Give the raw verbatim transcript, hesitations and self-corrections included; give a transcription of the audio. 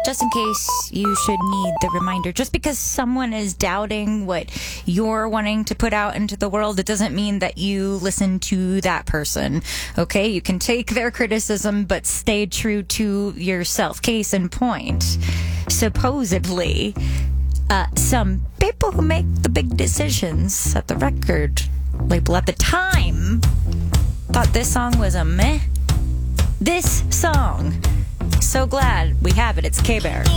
just in case you should need the reminder. Just because someone is doubting what you're wanting to put out into the world, it doesn't mean that you listen to that person. Okay? You can take their criticism, but stay true to yourself. Case in point, supposedly, uh, some people who make the big decisions at the record label at the time thought this song was a meh. This song. So glad we have it. It's K-Bear.